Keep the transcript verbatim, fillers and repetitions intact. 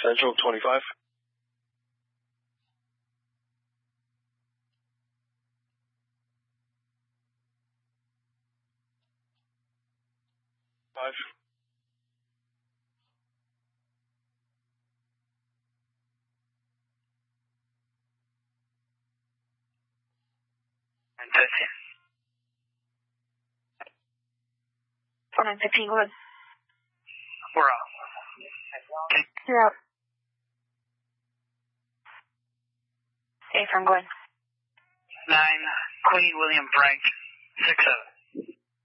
Central twenty-five. Five. nine fifteen. four nine fifteen, go ahead. We're out. You're out. Hey, from go ahead. nine, Queen William Frank, six seven.